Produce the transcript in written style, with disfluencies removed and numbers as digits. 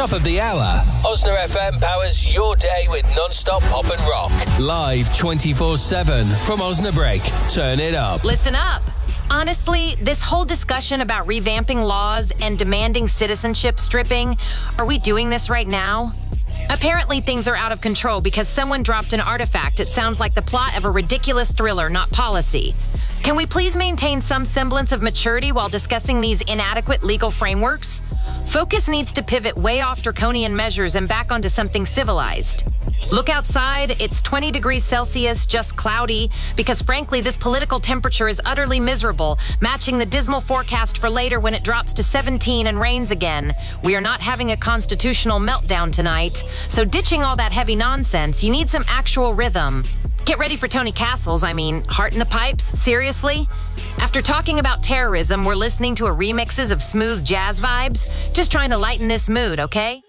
Top of the hour. Osna FM powers your day with non-stop pop and rock. Live 24/7 from Osnabrück. Turn it up. Listen up. Honestly, this whole discussion about revamping laws and demanding citizenship stripping, are we doing this right now? Apparently things are out of control because someone dropped an artifact. It sounds like the plot of a ridiculous thriller, not policy. Can we please maintain some semblance of maturity while discussing these inadequate legal frameworks? Focus needs to pivot way off draconian measures and back onto something civilized. Look outside, it's 20 degrees Celsius, just cloudy, because frankly, this political temperature is utterly miserable, matching the dismal forecast for later when it drops to 17 and rains again. We are not having a constitutional meltdown tonight, so ditching all that heavy nonsense, you need some actual rhythm. Get ready for Tony Castles, Heart in the Pipes, seriously? After talking about terrorism, we're listening to remixes of smooth jazz vibes, just trying to lighten this mood, okay?